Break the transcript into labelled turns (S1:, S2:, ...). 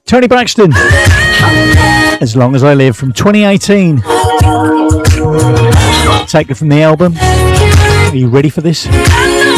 S1: Tony Braxton, As Long As I Live, from 2018. Take it from the album. Are you ready for this?